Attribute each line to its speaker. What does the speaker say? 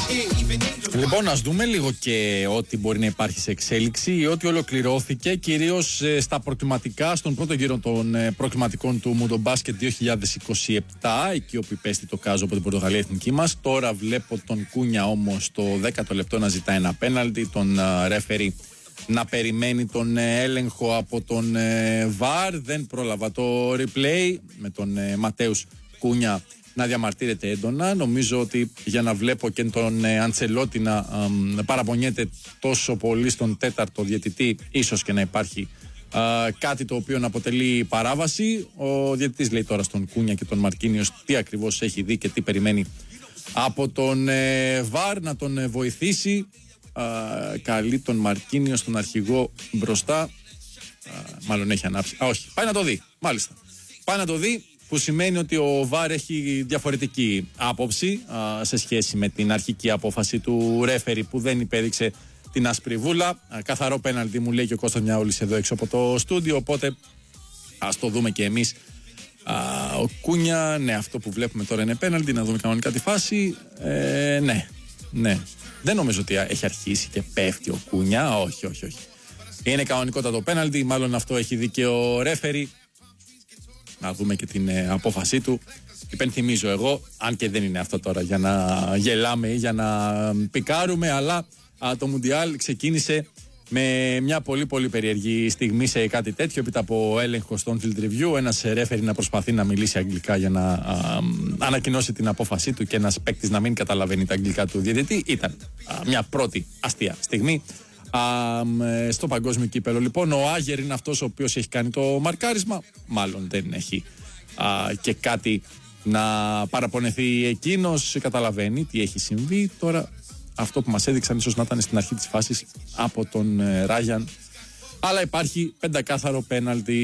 Speaker 1: Λοιπόν, ας δούμε λίγο και ό,τι μπορεί να υπάρχει σε εξέλιξη, ό,τι ολοκληρώθηκε κυρίως στα προκριματικά, στον πρώτο γύρο των προκριματικών του Μουντομπάσκετ 2027, εκεί όπου υπέστη το κάζο από την Πορτογαλία εθνική μας. Τώρα βλέπω τον Κούνια όμως στο 10ο λεπτό να ζητάει ένα πέναλτι, τον ρέφερι να περιμένει τον έλεγχο από τον ΒΑΡ. Δεν πρόλαβα το replay με τον Ματέους Κούνια να διαμαρτύρεται έντονα. Νομίζω ότι για να βλέπω και τον Αντσελότη να παραπονιέται τόσο πολύ στον τέταρτο διαιτητή, ίσως και να υπάρχει κάτι το οποίο να αποτελεί παράβαση. Ο διαιτητής λέει τώρα στον Κούνια και τον Μαρκίνιος τι ακριβώς έχει δει και τι περιμένει από τον ΒΑΡ να τον βοηθήσει. Καλεί τον Μαρκίνιο στον αρχηγό μπροστά. Μάλλον έχει ανάψει. Όχι, πάει να το δει. Μάλιστα. Πάει να το δει, που σημαίνει ότι ο ΒΑΡ έχει διαφορετική άποψη σε σχέση με την αρχική απόφαση του ρέφερι που δεν υπέδειξε την άσπρη βούλα. Καθαρό πέναλτι μου λέει και ο Κώστας Μιαούλης εδώ έξω από το στούντιο. Οπότε ας το δούμε και εμείς. Ο Κούνια, ναι, αυτό που βλέπουμε τώρα είναι πέναλτι. Να δούμε κανονικά τη φάση. Ναι. Δεν νομίζω ότι έχει αρχίσει και πέφτει ο Κούνια. Όχι. Είναι κανονικότατο πέναλτι. Μάλλον αυτό έχει δει και ο ρέφερι. Να δούμε και την απόφασή του. Υπενθυμίζω εγώ, αν και δεν είναι αυτό τώρα για να γελάμε ή για να πικάρουμε, αλλά το Μουντιάλ ξεκίνησε με μια πολύ πολύ περίεργη στιγμή σε κάτι τέτοιο. Έπειτα από έλεγχο στο on-field review, ένας ρέφερι να προσπαθεί να μιλήσει αγγλικά για να ανακοινώσει την απόφασή του και ένας παίκτης να μην καταλαβαίνει τα αγγλικά του διαιτητή. Ήταν μια πρώτη αστεία στιγμή. Στο παγκόσμιο κύπελο λοιπόν ο Άγερ είναι αυτός ο οποίος έχει κάνει το μαρκάρισμα. Μάλλον δεν έχει και κάτι να παραπονεθεί εκείνος. Καταλαβαίνει τι έχει συμβεί. Τώρα αυτό που μας έδειξαν ίσως να ήταν στην αρχή της φάσης από τον Ράγιαν, αλλά υπάρχει πεντακάθαρο πέναλτι.